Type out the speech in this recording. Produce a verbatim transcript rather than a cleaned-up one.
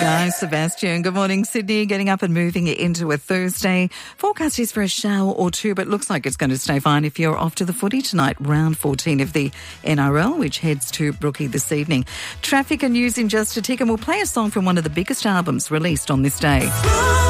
Guy Sebastian. Good morning, Sydney. Getting up and moving into a Thursday. Forecast is for a shower or two, but looks like it's going to stay fine if you're off to the footy tonight, round fourteen of the N R L, which heads to Brookie this evening. Traffic and news in just a tick, and we'll play a song from one of the biggest albums released on this day.